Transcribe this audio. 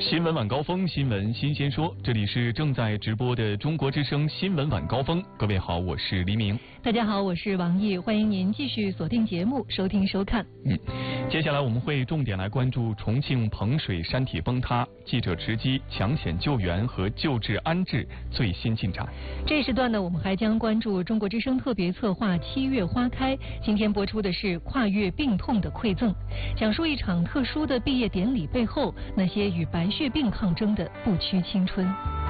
新闻晚高峰，新闻新鲜说，这里是正在直播的中国之声新闻晚高峰。各位好，我是黎明。 大家好，我是王毅，欢迎您继续锁定节目，收听收看。 接下来我们会重点来关注重庆彭水山体崩塌、记者直击抢险救援和救治安置最新进展。 这一时段呢，我们还将关注中国之声特别策划7月花开。今天播出的是跨越病痛的馈赠，讲述一场特殊的毕业典礼背后那些与白血病抗争的不屈青春。